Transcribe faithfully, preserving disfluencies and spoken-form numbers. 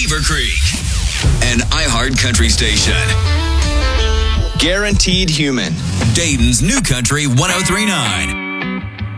Beaver Creek, an iHeart Country station. Guaranteed Human. Dayton's New Country one oh three point nine.